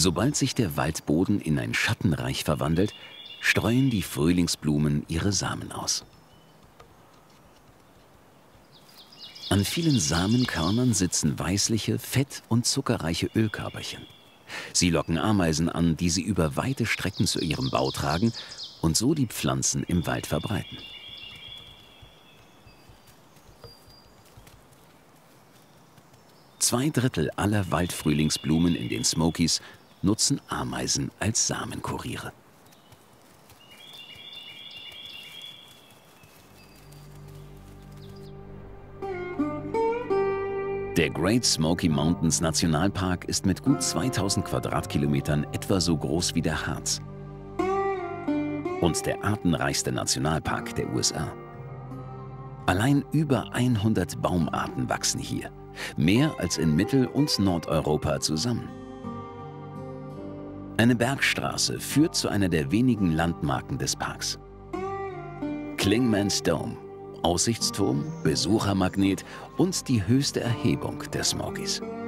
Sobald sich der Waldboden in ein Schattenreich verwandelt, streuen die Frühlingsblumen ihre Samen aus. An vielen Samenkörnern sitzen weißliche, fett- und zuckerreiche Ölkörperchen. Sie locken Ameisen an, die sie über weite Strecken zu ihrem Bau tragen und so die Pflanzen im Wald verbreiten. Zwei Drittel aller Waldfrühlingsblumen in den Smokies nutzen Ameisen als Samenkuriere. Der Great Smoky Mountains Nationalpark ist mit gut 2000 Quadratkilometern etwa so groß wie der Harz und der artenreichste Nationalpark der USA. Allein über 100 Baumarten wachsen hier, mehr als in Mittel- und Nordeuropa zusammen. Eine Bergstraße führt zu einer der wenigen Landmarken des Parks. Clingman's Dome, Aussichtsturm, Besuchermagnet und die höchste Erhebung der Smokies.